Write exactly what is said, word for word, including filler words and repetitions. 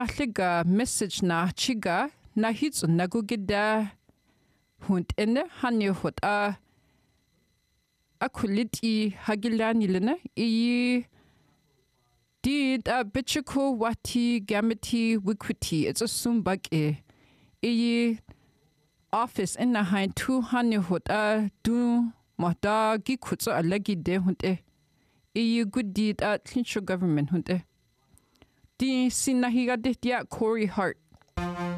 Ahliga message na chiga na hits nagugida hunt ene hanyo hot a akuliti hagilani lena iyi did a bichiko wati gamiti wikwiti it's a sumbak e iyi office in na hain tu hanyo hot a du mahda gikutso alagi de hunt e iyi good deed at Clincho government hunt e Di sinahiga dia Corey Hart.